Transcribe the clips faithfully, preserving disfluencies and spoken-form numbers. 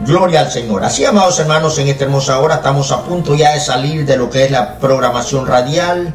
Gloria al Señor. Así, amados hermanos, en esta hermosa hora estamos a punto ya de salir de lo que es la programación radial.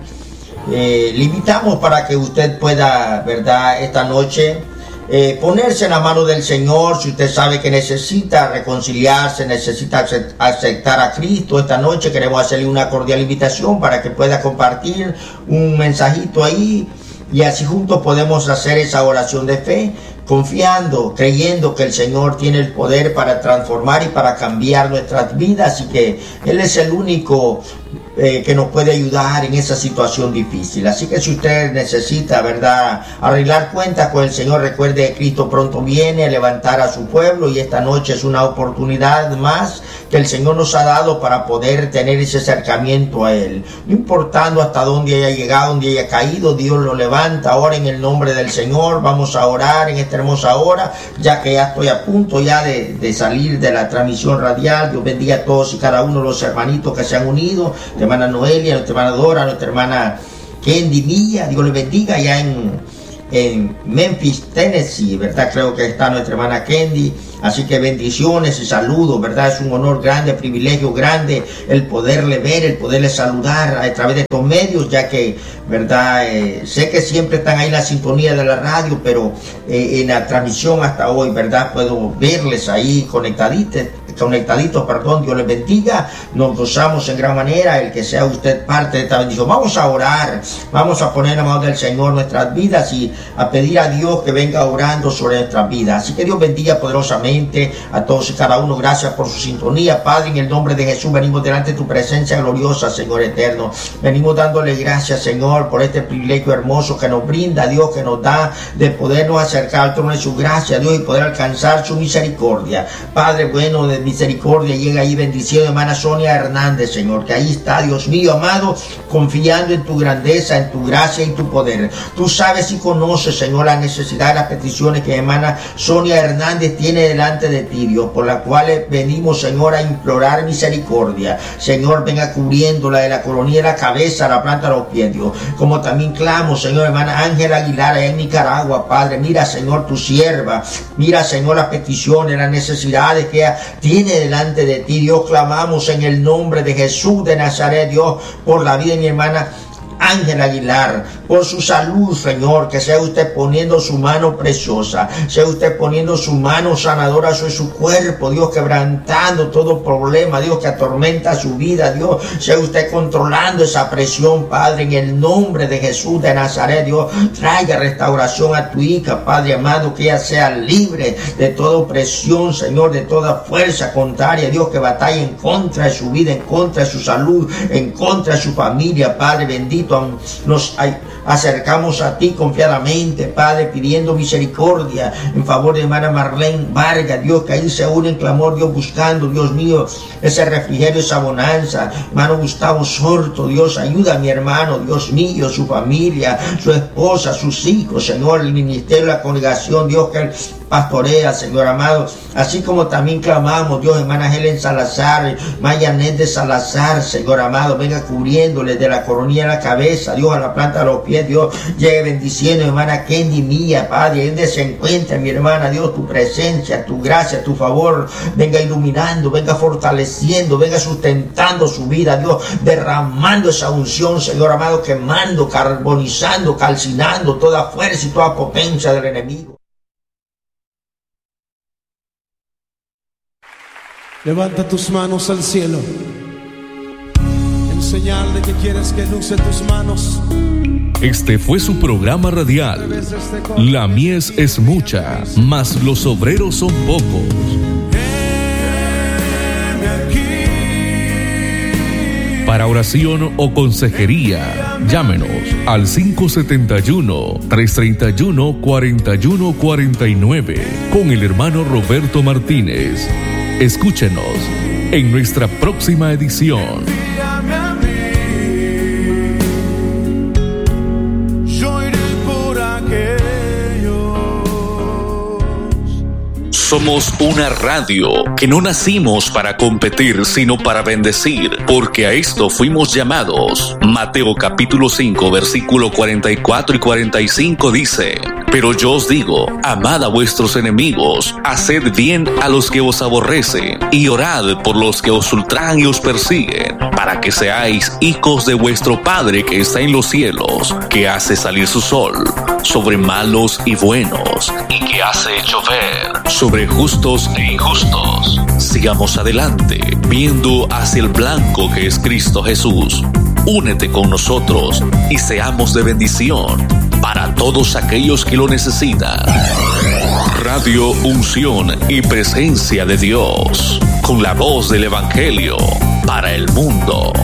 Eh, le invitamos para que usted pueda, ¿verdad?, esta noche eh, ponerse en la mano del Señor. Si usted sabe que necesita reconciliarse, necesita aceptar a Cristo, esta noche queremos hacerle una cordial invitación para que pueda compartir un mensajito ahí, y así juntos podemos hacer esa oración de fe, confiando, creyendo que el Señor tiene el poder para transformar y para cambiar nuestras vidas, y que Él es el único eh, que nos puede ayudar en esa situación difícil. Así que si usted necesita, ¿verdad?, arreglar cuentas con el Señor, recuerde que Cristo pronto viene a levantar a su pueblo, y esta noche es una oportunidad más que el Señor nos ha dado para poder tener ese acercamiento a Él. No importando hasta dónde haya llegado, dónde haya caído, Dios lo levanta. Ahora, en el nombre del Señor, vamos a orar en esta hermosa hora, ya que ya estoy a punto ya de, de salir de la transmisión radial. Dios bendiga a todos y cada uno de los hermanitos que se han unido, nuestra hermana Noelia, nuestra hermana Dora, nuestra hermana Kendi Milla. Dios les bendiga ya en, en Memphis, Tennessee, ¿verdad? Creo que está nuestra hermana Kendi. Así que bendiciones y saludos, ¿verdad? Es un honor grande, privilegio grande el poderle ver, el poderle saludar a través de estos medios, ya que, ¿verdad? Eh, sé que siempre están ahí en la sintonía de la radio, pero eh, en la transmisión hasta hoy, ¿verdad?, puedo verles ahí conectaditos, conectaditos, perdón. Dios les bendiga. Nos gozamos en gran manera el que sea usted parte de esta bendición. Vamos a orar, vamos a poner en la mano del Señor nuestras vidas y a pedir a Dios que venga orando sobre nuestras vidas. Así que Dios bendiga poderosamente a todos y cada uno. Gracias por su sintonía, Padre. En el nombre de Jesús venimos delante de tu presencia gloriosa, Señor eterno. Venimos dándole gracias, Señor, por este privilegio hermoso que nos brinda, Dios, que nos da de podernos acercar al trono de su gracia, Dios, y poder alcanzar su misericordia. Padre bueno de misericordia, llega ahí bendiciendo a hermana Sonia Hernández, Señor, que ahí está, Dios mío amado, confiando en tu grandeza, en tu gracia y tu poder. Tú sabes y conoces, Señor, la necesidad, las peticiones que hermana Sonia Hernández tiene delante de ti, Dios, por las cuales venimos, Señor, a implorar misericordia. Señor, venga cubriéndola de la coronilla de la cabeza a la planta de los pies, Dios. Como también clamo, Señor, hermana Ángela Aguilar en Nicaragua, Padre. Mira, Señor, tu sierva. Mira, Señor, las peticiones, las necesidades que ella tiene delante de ti, Dios. Clamamos en el nombre de Jesús de Nazaret, Dios, por la vida de mi hermana Ángela Aguilar, por su salud, Señor, que sea usted poniendo su mano preciosa, sea usted poniendo su mano sanadora sobre su cuerpo, Dios, quebrantando todo problema, Dios, que atormenta su vida, Dios, sea usted controlando esa presión, Padre, en el nombre de Jesús de Nazaret, Dios. Traiga restauración a tu hija, Padre amado, que ella sea libre de toda opresión, Señor, de toda fuerza contraria, Dios, que batalla en contra de su vida, en contra de su salud, en contra de su familia, Padre bendito. Nos acercamos a ti confiadamente, Padre, pidiendo misericordia en favor de hermana Marlene Vargas, Dios, que ahí se une en clamor, Dios, buscando, Dios mío, ese refrigerio, esa bonanza. Hermano Gustavo Sorto, Dios, ayuda a mi hermano, Dios mío, su familia, su esposa, sus hijos, Señor, el ministerio, la congregación, Dios, que él pastorea, Señor amado. Así como también clamamos, Dios, hermana Helen Salazar, Mayanet de Salazar, Señor amado, venga cubriéndole de la coronilla a la cabeza, Dios, a la planta de los pies, Dios, llegue bendiciendo, hermana Kendi Mía, Padre, donde se encuentra mi hermana, Dios, tu presencia, tu gracia, tu favor, venga iluminando, venga fortaleciendo, venga sustentando su vida, Dios, derramando esa unción, Señor amado, quemando, carbonizando, calcinando toda fuerza y toda potencia del enemigo. Levanta tus manos al cielo, en señal de que quieres que luce tus manos. Este fue su programa radial. La mies es mucha, mas los obreros son pocos. Para oración o consejería, llámenos al cinco siete uno, tres tres uno, cuatro uno cuatro nueve con el hermano Roberto Martínez. Escúchenos en nuestra próxima edición. Somos una radio que no nacimos para competir, sino para bendecir, porque a esto fuimos llamados. Mateo capítulo cinco, versículo cuarenta y cuatro y cuarenta y cinco dice: Pero yo os digo, amad a vuestros enemigos, haced bien a los que os aborrecen, y orad por los que os ultrajan y os persiguen, para que seáis hijos de vuestro Padre que está en los cielos, que hace salir su sol sobre malos y buenos, y que hace llover sobre justos e injustos. Sigamos adelante, viendo hacia el blanco que es Cristo Jesús. Únete con nosotros y seamos de bendición para todos aquellos que lo necesitan. Radio Unción y Presencia de Dios, con la voz del Evangelio para el mundo.